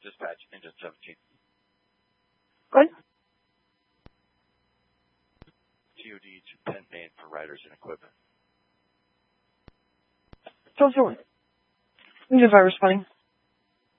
Dispatch, engine 17. Good. TOD to Penn, Maine for riders and equipment. Don't do it. Engine 5 responding.